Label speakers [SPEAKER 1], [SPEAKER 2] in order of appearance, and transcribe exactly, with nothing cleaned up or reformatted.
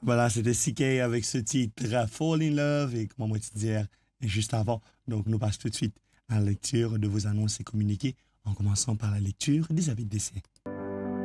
[SPEAKER 1] Voilà, c'était C K avec ce titre Fall in Love et comment moi te dire juste avant. Donc, nous passons tout de suite à la lecture de vos annonces et communiqués en commençant par la lecture des avis de décès.